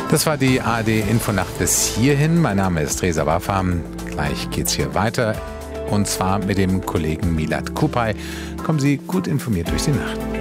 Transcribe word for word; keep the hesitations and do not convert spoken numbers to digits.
Das war die A R D-Infonacht bis hierhin. Mein Name ist Reza Wafa. Gleich geht's hier weiter. Und zwar mit dem Kollegen Milad Kupay. Kommen Sie gut informiert durch die Nacht.